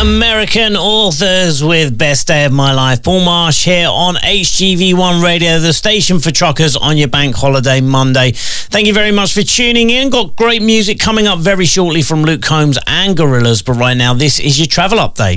American Authors with Best Day of My Life. Paul Marsh here on HGV1 Radio, the station for truckers on your bank holiday Monday. Thank you very much for tuning in. Got great music coming up very shortly from Luke Combs and Gorillaz, but right now this is your travel update.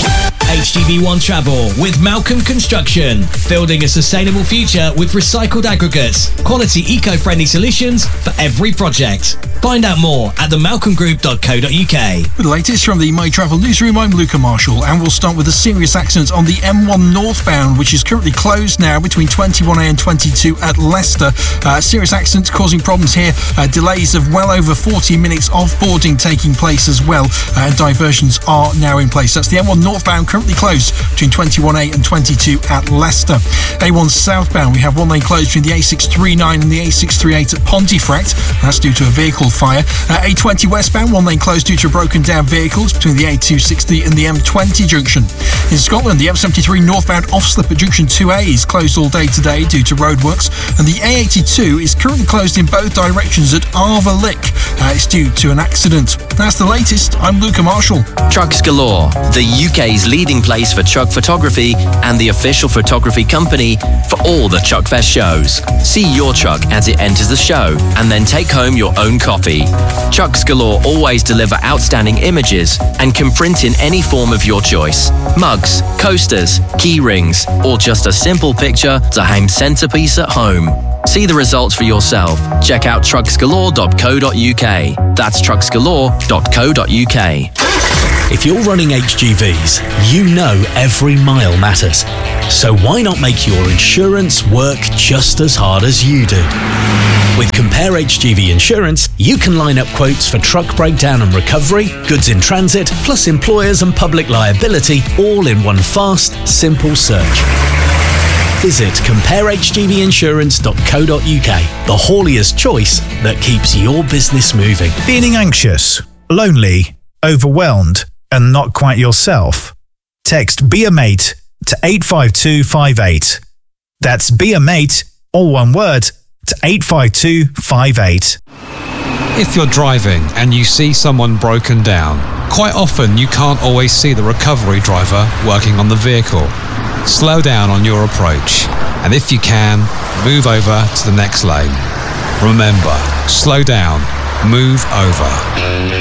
HGV1 Travel with Malcolm Construction. Building a sustainable future with recycled aggregates. Quality eco-friendly solutions for every project. Find out more at themalcolmgroup.co.uk. With the latest from the My Travel newsroom, I'm Luca Marshall, and we'll start with a serious accident on the M1 northbound, which is currently closed now between 21A and 22 at Leicester. Serious accident causing problems here. Delays of well over 40 minutes of boarding taking place as well, and diversions are now in place. That's the M1 northbound currently closed between 21A and 22 at Leicester. A1 southbound, we have one lane closed between the A639 and the A638 at Pontefract. That's due to a vehicle fire. A20 westbound, one lane closed due to broken down vehicles between the A260 and the M20 junction. In Scotland, the M73 northbound off-slip at junction 2A is closed all day today due to roadworks, and the A82 is currently closed in both directions at Arva-Lick. It's due to an accident. That's the latest. I'm Luca Marshall. Trucks Galore, the UK's leading place for truck photography and the official photography company for all the Truckfest shows. See your truck as it enters the show and then take home your own copy. Trucks Galore always deliver outstanding images and can print in any form of your choice. Mugs, coasters, key rings, or just a simple picture to hang centerpiece at home. See the results for yourself. Check out trucksgalore.co.uk. That's trucksgalore.co.uk. If you're running HGVs, you know every mile matters. So why not make your insurance work just as hard as you do? With Compare HGV Insurance, you can line up quotes for truck breakdown and recovery, goods in transit, plus employers and public liability, all in one fast, simple search. Visit comparehgvinsurance.co.uk, the haulier's choice that keeps your business moving. Feeling anxious, lonely, overwhelmed, and not quite yourself? Text Be A Mate to 85258. That's Be A Mate, all one word, to 85258. If you're driving and you see someone broken down, quite often you can't always see the recovery driver working on the vehicle. Slow down on your approach, and if you can, move over to the next lane. Remember, slow down, move over.